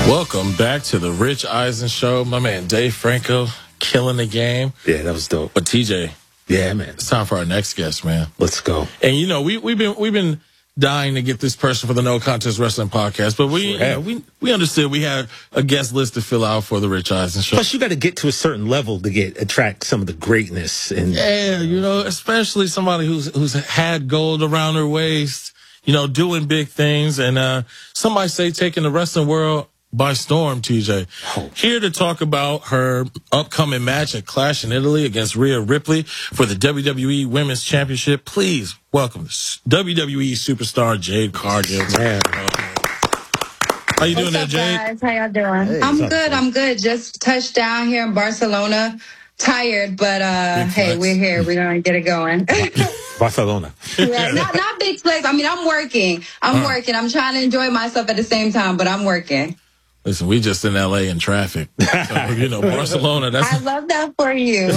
Welcome back to the Rich Eisen Show. My man Dave Franco killing the game. Yeah, that was dope. But TJ, yeah, man, it's time for our next guest, man. Let's go. And you know, we've been dying to get this person for the No Contest Wrestling Podcast, but we understood we had a guest list to fill out for the Rich Eisen Show. Plus, you got to get to a certain level to attract some of the greatness. And yeah, you know, especially somebody who's had gold around her waist, you know, doing big things, and somebody say taking the wrestling world by storm, TJ. Oh. Here to talk about her upcoming match at Clash in Italy against Rhea Ripley for the WWE Women's Championship. Please welcome WWE superstar Jade Cargill. Man. How you doing there, Jade? Guys? How y'all doing? Hey, I'm good. Just touched down here in Barcelona. Tired, but hey, we're here. We're gonna get it going. Barcelona. Yeah, not big flex. I mean, I'm working. I'm trying to enjoy myself at the same time, but I'm working. Listen, we just in LA in traffic. So, you know, Barcelona, I love that for you.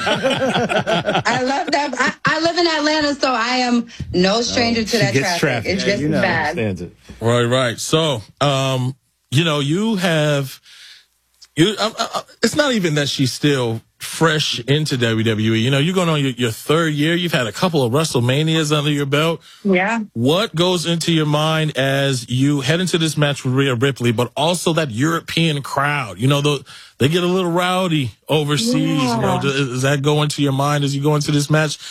I love that. I live in Atlanta, so I am no stranger to that traffic. It's just bad. Right. So, you know, it's not even that she's still fresh into WWE. You know, you're going on your third year. You've had a couple of WrestleManias under your belt. Yeah. What goes into your mind as you head into this match with Rhea Ripley, but also that European crowd? You know, they get a little rowdy overseas. Yeah. You know, does that go into your mind as you go into this match?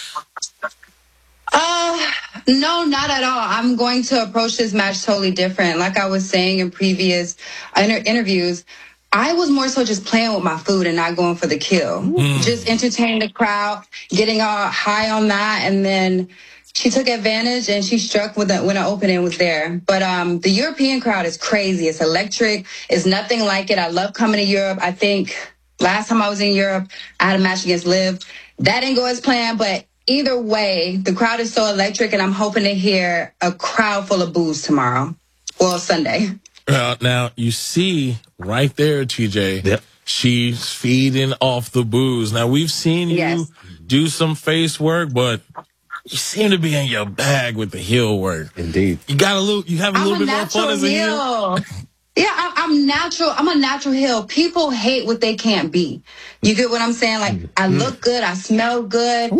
No, not at all. I'm going to approach this match totally different. Like I was saying in previous interviews, I was more so just playing with my food and not going for the kill. Just entertaining the crowd, getting all high on that, and then she took advantage and she struck when an opening was there. But the European crowd is crazy. It's electric. It's nothing like it. I love coming to Europe. I think last time I was in Europe, I had a match against Liv. That didn't go as planned, but either way, the crowd is so electric, and I'm hoping to hear a crowd full of boos tomorrow. Well, Sunday. Now, you see right there, TJ, yep. She's feeding off the booze. Now, we've seen you do some face work, but you seem to be in your bag with the heel work. Indeed. You have a little bit more fun as a heel. Yeah, I'm natural. I'm a natural heel. People hate what they can't be. You get what I'm saying? Like, I look good. I smell good.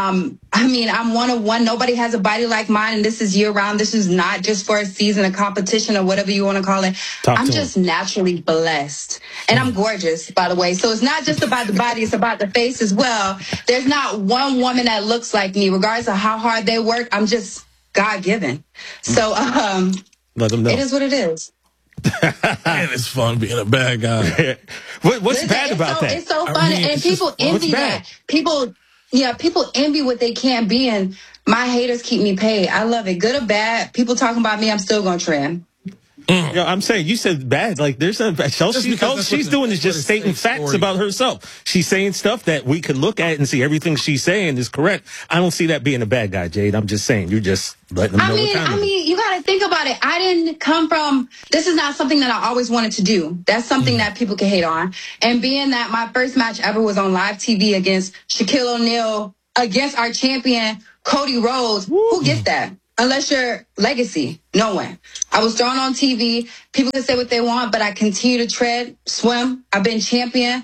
I mean, I'm one of one. Nobody has a body like mine, and this is year round. This is not just for a season, a competition, or whatever you want to call it. I'm just naturally blessed. And I'm gorgeous, by the way. So it's not just about the body. It's about the face as well. There's not one woman that looks like me, regardless of how hard they work. I'm just God-given. So let them know. It is what it is. Man, it's fun being a bad guy. What's bad about that? It's so fun, and people envy that. People envy what they can't be, and my haters keep me paid. I love it, good or bad. People talking about me, I'm still gonna trend. Yeah, I'm saying, you said bad. Like, there's all she's doing is just stating facts about herself. She's saying stuff that we could look at and see everything she's saying is correct. I don't see that being a bad guy, Jade. I'm just saying, you're just letting them know. I mean, you got to think about it. I didn't come from, this is not something that I always wanted to do. That's something that people can hate on. And being that my first match ever was on live TV against Shaquille O'Neal, against our champion, Cody Rhodes, who gets that? Unless you're legacy, no one. I was thrown on TV. People can say what they want, but I continue to tread, swim. I've been champion.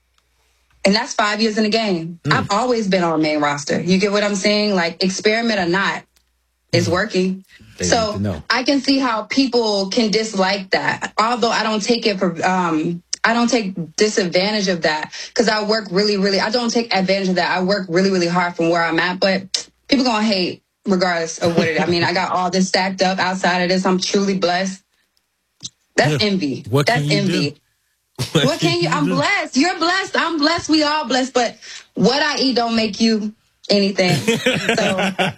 And that's 5 years in the game. I've always been on main roster. You get what I'm saying? Like, experiment or not, it's working. So I can see how people can dislike that. Although I don't take it for, I don't take disadvantage of that, because I work I don't take advantage of that. I work really, really hard from where I'm at, but people gonna hate regardless of what it is. I mean, I got all this stacked up outside of this. I'm truly blessed. That's envy. That's envy. What can you? I'm blessed. You're blessed. I'm blessed. We all blessed. But what I eat don't make you anything. So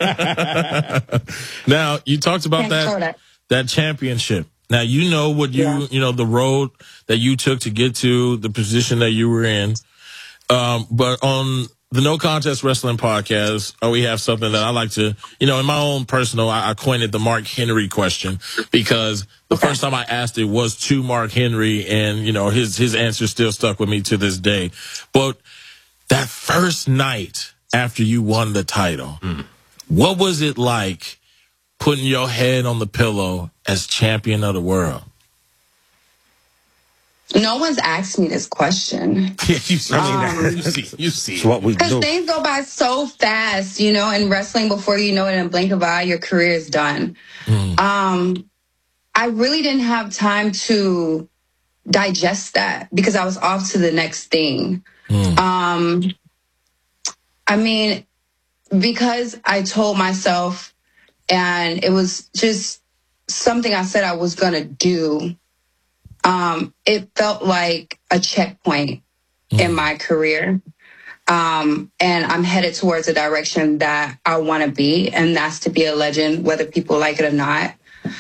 now, you talked about that championship. Now, you know what you know, the road that you took to get to the position that you were in. But on the No Contest Wrestling Podcast, we have something that I like to, you know, in my own personal, I coined it the Mark Henry question, because the first time I asked it was to Mark Henry, and, you know, his answer still stuck with me to this day. But that first night after you won the title, what was it like putting your head on the pillow as champion of the world? No one's asked me this question. Yeah, you see. What we do. Because things go by so fast, you know, in wrestling, before you know it, in a blink of an eye, your career is done. I really didn't have time to digest that because I was off to the next thing. I mean, because I told myself, and it was just something I said I was going to do, it felt like a checkpoint in my career. And I'm headed towards a direction that I want to be, and that's to be a legend, whether people like it or not.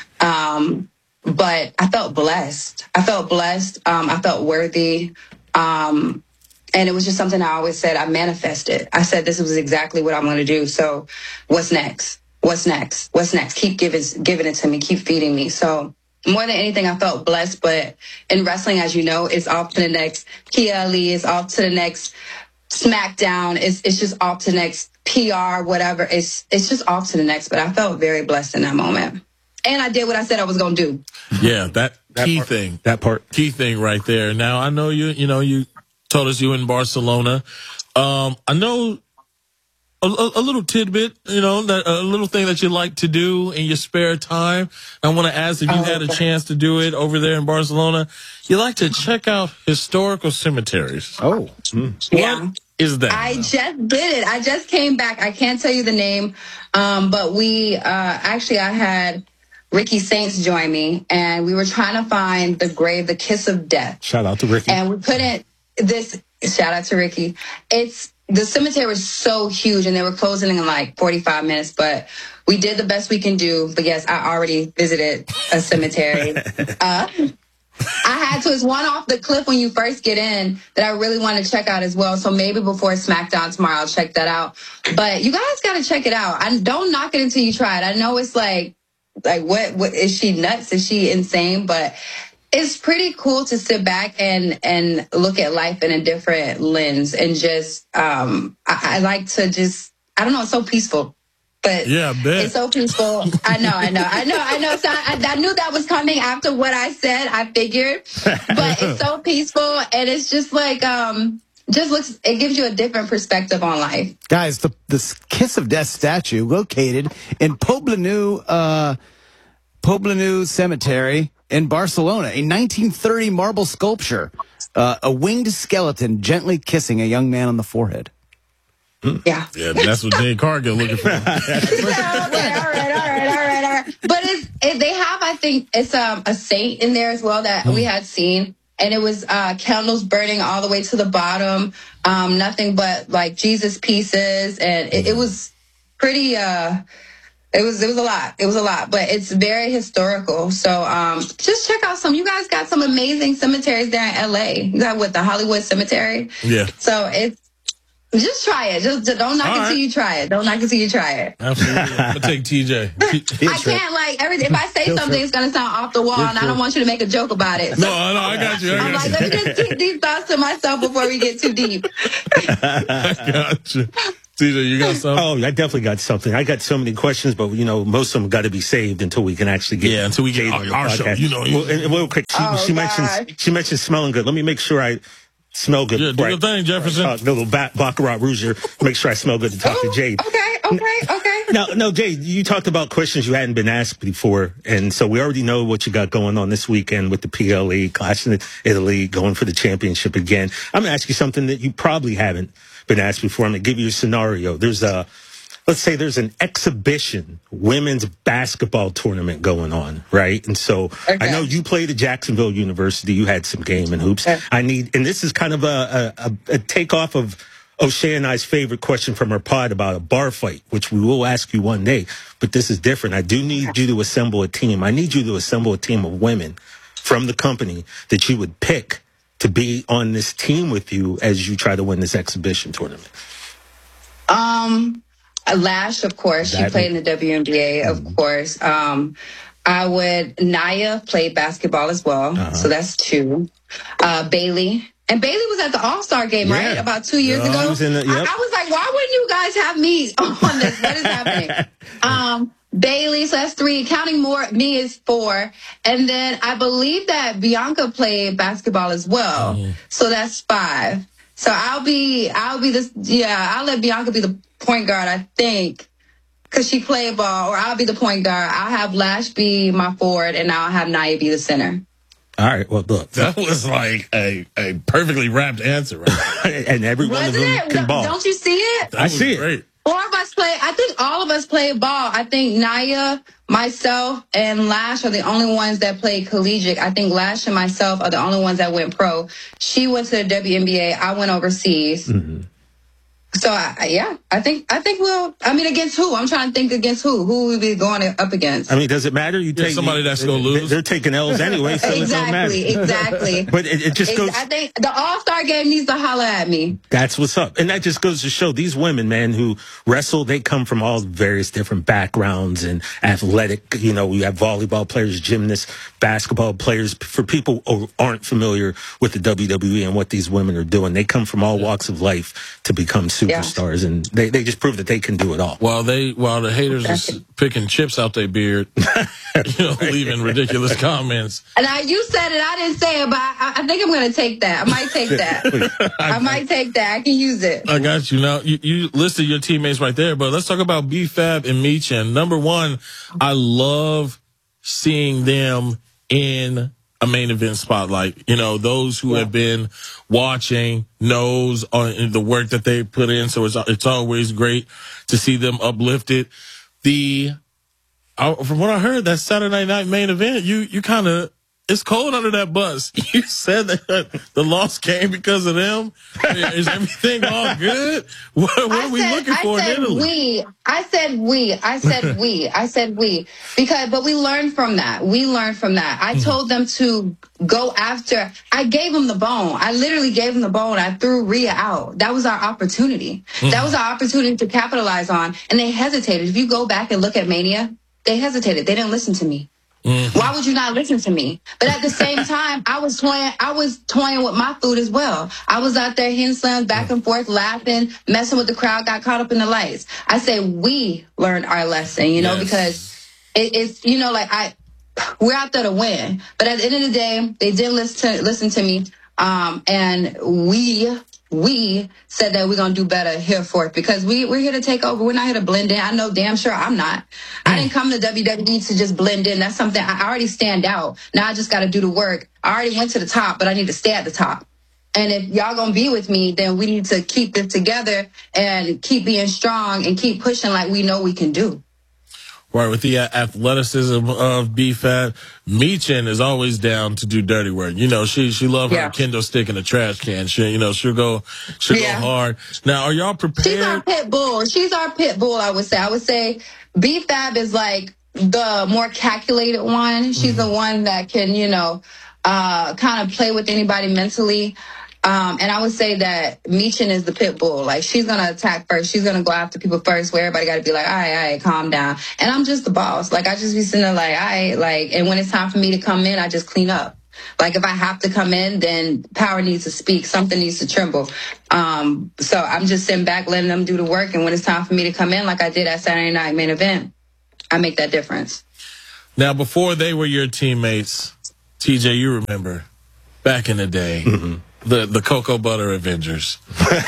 But I felt blessed. I felt worthy. And it was just something I always said. I manifested. I said, this was exactly what I'm going to do. So what's next? What's next? What's next? Keep giving it to me. Keep feeding me. So more than anything, I felt blessed. But in wrestling, as you know, it's off to the next PLE. It's off to the next SmackDown. It's just off to the next PR, whatever. It's just off to the next. But I felt very blessed in that moment. And I did what I said I was going to do. Yeah, that key part, thing. That part. Key thing right there. Now, I know you told us you in Barcelona. I know a little tidbit, that a little thing that you like to do in your spare time. I want to ask if you had a chance to do it over there in Barcelona. You like to check out historical cemeteries. Oh. Yeah. What is that? I just did it. I just came back. I can't tell you the name, but we actually I had Ricky Saints join me, and we were trying to find the grave, the kiss of death. Shout out to Ricky. And we couldn't. Shout out to Ricky. The cemetery was so huge, and they were closing in like 45 minutes, but we did the best we can do. But yes, I already visited a cemetery. I had to. It's one off the cliff when you first get in that I really want to check out as well. So maybe before SmackDown tomorrow, I'll check that out. But you guys got to check it out. Don't knock it until you try it. I know it's like what is she nuts? Is she insane? But it's pretty cool to sit back and look at life in a different lens, and just I like to just, I don't know, it's so peaceful. But yeah, I bet. It's so peaceful. I know. So I knew that was coming after what I said. I figured, but it's so peaceful, and it's just like it gives you a different perspective on life. Guys, the Kiss of Death statue located in Poblenou Cemetery in Barcelona, a 1930 marble sculpture, a winged skeleton gently kissing a young man on the forehead. Yeah. Yeah, that's what Jade Cargill looking for. All right. But they have, I think, it's a saint in there as well that we had seen. And it was candles burning all the way to the bottom. Nothing but like Jesus pieces. And it was pretty, it was a lot. It was a lot, but it's very historical. So just check out you guys got some amazing cemeteries there in LA. You got the Hollywood Cemetery. Yeah. So just try it. Just don't knock it till you try it. Don't knock it till you try it. Absolutely. I'm going to take TJ. I can't everything. If I say something, it's going to sound off the wall, and I don't want you to make a joke about it. So, no, I got you. I'm like, let me just keep these thoughts to myself before we get too deep. I got you. TJ, you got something? Oh, I definitely got something. I got so many questions, but most of them got to be saved until we can actually get. Until we get our show. Real quick, she mentioned smelling good. Let me make sure I smell good. Yeah, do your thing, Jefferson. Little Baccarat Rouge. Make sure I smell good to talk to Jade. Okay. No, Jade, you talked about questions you hadn't been asked before, and so we already know what you got going on this weekend with the PLE, Clash in Italy, going for the championship again. I'm going to ask you something that you probably haven't been asked before. I'm going to give you a scenario. Let's say there's an exhibition women's basketball tournament going on, right? And so I know you played at Jacksonville University. You had some game and hoops. Okay. And this is kind of a takeoff of O'Shea and I's favorite question from our pod about a bar fight, which we will ask you one day. But this is different. I do need you to assemble a team. I need you to assemble a team of women from the company that you would pick to be on this team with you as you try to win this exhibition tournament. Lash, of course. She played in the WNBA, of course. Naya played basketball as well. So that's 2. Bailey. And Bailey was at the All-Star game, right? About 2 years ago. I was like, why wouldn't you guys have me on this? What is happening? Bailey, so that's 3. Counting me is 4. And then I believe that Bianca played basketball as well. So that's 5. So I'll let Bianca be the point guard, I think, because she played ball, or I'll be the point guard. I'll have Lash be my forward, and I'll have Nia be the center. All right, well, look. That was like a perfectly wrapped answer, right? And every one of them can ball. Don't you see it? I see great. it. I think all of us play ball. I think Nia, myself, and Lash are the only ones that played collegiate. I think Lash and myself are the only ones that went pro. She went to the WNBA. I went overseas. Mm-hmm. So, I think against who? I'm trying to think against who. Who we be going up against? I mean, does it matter? You take somebody that's going to lose. They're taking L's anyway, so it don't matter. Exactly. But it just goes. I think the All-Star game needs to holler at me. That's what's up. And that just goes to show these women, man, who wrestle, they come from all various different backgrounds and athletic. You know, we have volleyball players, gymnasts, basketball players. For people who aren't familiar with the WWE and what these women are doing, they come from all walks of life to become superstars, and they just prove that they can do it all. While the haters is picking chips out their beard, leaving ridiculous comments. And you said it, I didn't say it, but I think I'm going to take that. I might take that. I might take that. I can use it. I got you. Now, you listed your teammates right there, but let's talk about B-Fab and Michin. Number one, I love seeing them in a main event spotlight. You know, those who have been watching knows on the work that they put in. So it's always great to see them uplifted. From what I heard, that Saturday night main event, you kind of, it's cold under that bus. You said that the loss came because of them. Is everything all good? What are we looking for in Italy? I said we. But we learned from that. I told them to go after. I gave them the bone. I literally gave them the bone. I threw Rhea out. That was our opportunity. That was our opportunity to capitalize on. And they hesitated. If you go back and look at Mania, they hesitated. They didn't listen to me. Why would you not listen to me? But at the same time, I was toying with my food as well. I was out there hand slams back and forth, laughing, messing with the crowd, got caught up in the lights. I say we learned our lesson, because it's, we're out there to win. But at the end of the day, they didn't listen to me. And we said that we're going to do better hereforth because we're here to take over. We're not here to blend in. I know damn sure I'm not. I didn't come to WWE to just blend in. That's something I already stand out. Now I just got to do the work. I already went to the top, but I need to stay at the top. And if y'all going to be with me, then we need to keep this together and keep being strong and keep pushing like we know we can do. Right, with the athleticism of B-Fab, Michin is always down to do dirty work. She love her kendo stick in a trash can. She'll go hard. Now, are y'all prepared? She's our pit bull, I would say. B-Fab is like the more calculated one. She's the one that can, kind of play with anybody mentally. And I would say that Michin is the pit bull. Like, she's going to attack first. She's going to go after people first, where everybody got to be like, all right, calm down. And I'm just the boss. Like, I just be sitting there like, all right, and when it's time for me to come in, I just clean up. Like, if I have to come in, then power needs to speak. Something needs to tremble. So I'm just sitting back, letting them do the work. And when it's time for me to come in, like I did at Saturday Night Main Event, I make that difference. Now, before they were your teammates, TJ, you remember back in the day, the Cocoa Butter Avengers.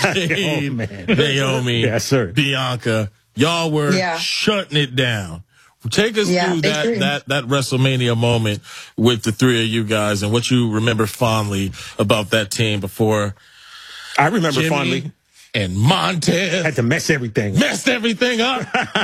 Naomi, yes, sir. Bianca, y'all were shutting it down. Take us through that WrestleMania moment with the three of you guys and what you remember fondly about that team before. I remember Jimmy fondly. And Montez had to mess everything up.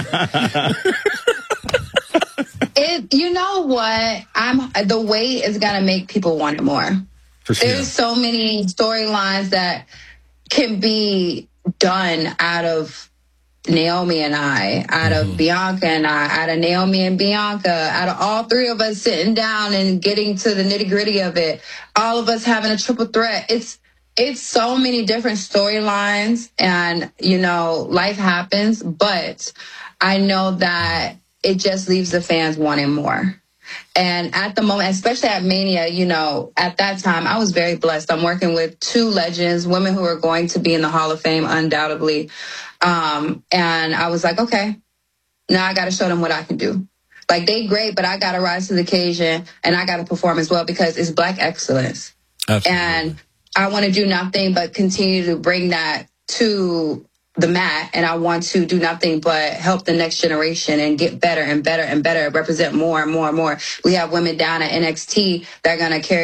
You know what? The wait is gonna make people want it more. Sure. There's so many storylines that can be done out of Naomi and I, out of Bianca and I, out of Naomi and Bianca, out of all three of us sitting down and getting to the nitty gritty of it. All of us having a triple threat. It's so many different storylines, and life happens. But I know that it just leaves the fans wanting more. And at the moment, especially at Mania, at that time, I was very blessed. I'm working with two legends, women who are going to be in the Hall of Fame, undoubtedly. And I was like, okay, Now I got to show them what I can do. Like, they great, but I got to rise to the occasion and I got to perform as well because it's Black excellence. Absolutely. And I want to do nothing but continue to bring that to the mat. And I want to do nothing but help the next generation and get better and better and better, represent more and more and more. We have women down at NXT that are going to carry